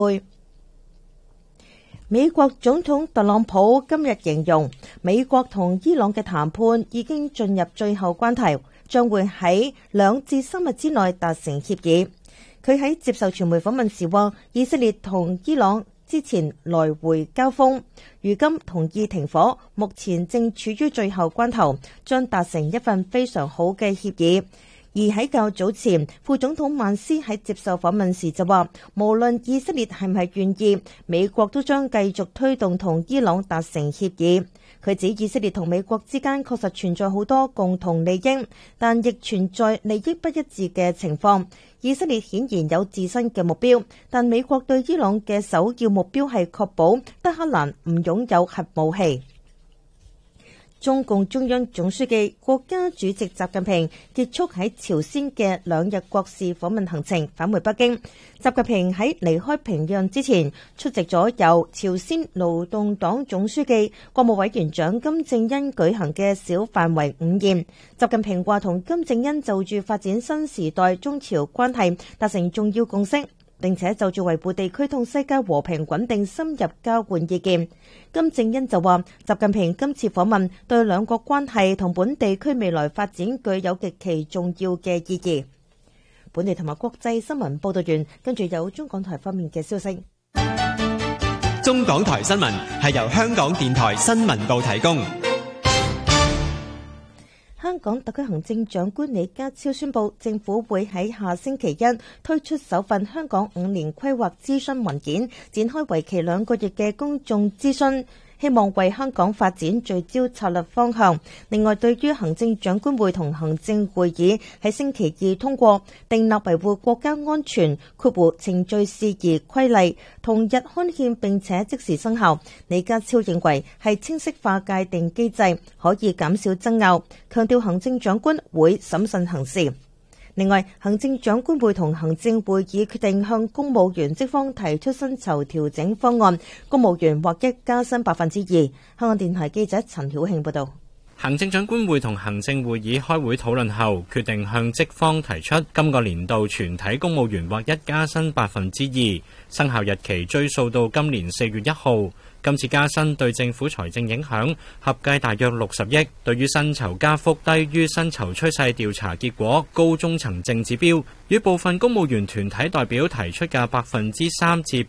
美國總統特朗普今日形容美國同伊朗嘅談判已經進入最後關頭，將會喺2至3日之內達成協議。佢喺接受傳媒訪問時話，以色列同伊朗之前來回交鋒，如今同意停火，目前正處於最後關頭，將達成一份非常好嘅協議。而喺較早前，副總統曼斯喺接受訪問時就話，無論以色列係唔係願意，美國都將繼續推動同伊朗達成協議。佢指以色列同美國之間確實存在好多共同利益，但亦存在利益不一致嘅情況。以色列顯然有自身嘅目標，但美國對伊朗嘅首要目標係確保德黑蘭唔擁有核武器。中共中央總書記、國家主席習近平結束喺朝鮮嘅2日國事訪問行程，返回北京。習近平喺離開平壤之前，出席咗由朝鮮勞動黨總書記、國務委員長金正恩舉行嘅小範圍午宴。習近平話同金正恩就住發展新時代中朝關係達成重要共識，並且就住維護地區同世界和平穩定深入交換意見。金正恩就話，習近平今次訪問對兩國關係同本地區未來發展具有極其重要嘅意義。本地同埋國際新聞報道完，跟住有中港台方面嘅消息。 中港台新聞係由香港電台新聞部提供。 香港特區行政長官李家超宣布，政府會喺下星期一推出首份香港5年規劃諮詢文件，展開為期2個月嘅公眾諮詢，希望為香港發展聚焦策略方向。另外，對於行政長官會同行政會議喺星期2通過訂立維護國家安全程序事宜規例，同日刊憲並且即時生效。李家超認為係清晰化界定機制，可以減少爭拗，強調行政長官會審慎行事。另外，行政長官會同行政會議決定向公務員職方提出薪酬調整方案，公務員獲一加薪2%。香港電台記者陳曉慶報道。 行政長官會同行政會議開會討論後，決定向職方提出今個年度全體公務員獲一加薪2%，生效日期追溯到今年4月1號。今次加薪對政府財政影響合計大約60億，對於薪酬加幅低於薪酬趨勢調查結果高中層正指標，與部分公務員團體代表提出嘅3%至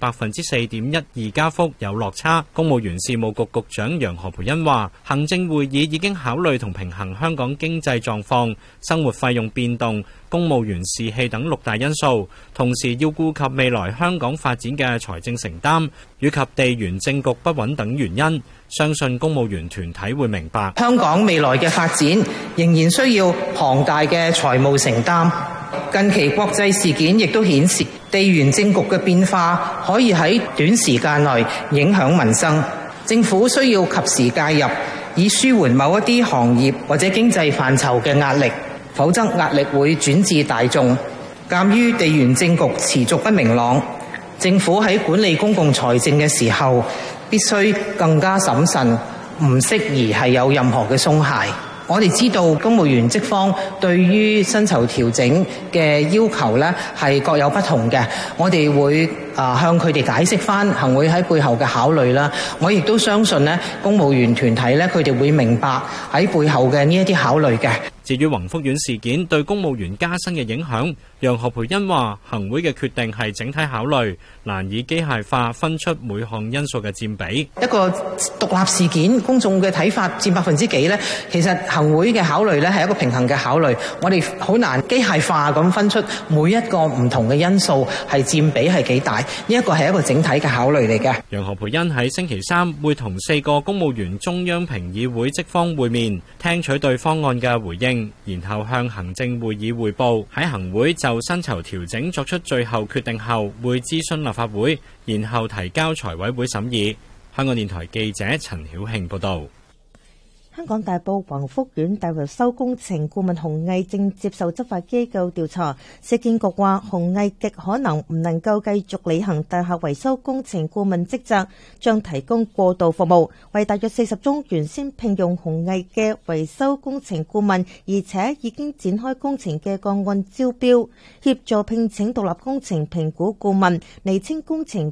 4.12%加幅有落差。公務員事務局局長楊何蓓茵話，行政會議已經考慮同平衡香港經濟狀況、生活費用變動、公務員士氣等6大因素，同時要顧及未來香港發展嘅財政承擔，以及地緣政局不穩等原因，相信公務員團體會明白香港未來嘅發展仍然需要龐大嘅財務承擔。近期國際事件亦都顯示，地緣政局嘅變化可以喺短時間內影響民生，政府需要及時介入，以舒緩某一啲行業或者經濟範疇嘅壓力，否則壓力會轉至大眾。鑑於地緣政局持續不明朗，政府喺管理公共財政嘅時候必須更加審慎，唔適宜係有任何嘅鬆懈。我哋知道公務員職方對於薪酬調整嘅要求呢係各有不同嘅，我哋會向佢哋解釋返行會喺背後嘅考慮啦。我亦都相信呢公務員團體呢，佢哋會明白喺背後嘅呢一啲考慮嘅。 至於宏福苑事件對公務員加薪嘅影響，楊何蓓茵話行會嘅決定係整體考慮，難以機械化分出每項因素嘅佔比。 一個獨立事件，公眾嘅睇法佔幾%呢？其實行會嘅考慮呢係一個平衡嘅考慮，我哋好難機械化咁分出每一個唔同嘅因素係佔比係幾大，呢一個係一個整體嘅考慮嚟嘅。 楊何蓓茵喺星期3會同4個公務員中央評議會職方會面，聽取對方案嘅回應，然後向行政會議匯報。喺行會就薪酬調整作出最後決定後，會諮詢立法會，然後提交財委會審議。香港電台記者陳曉慶報道。 香港大埔宏福苑大維修工程顧問洪毅正接受執法機構調查，市建局話洪毅極可能唔能夠繼續履行大廈維修工程顧問職責，將提供過渡服務，為大約40宗原先聘用洪毅嘅維修工程顧問，而且已經展開工程嘅個案招標，協助聘請獨立工程評估顧問，釐清工程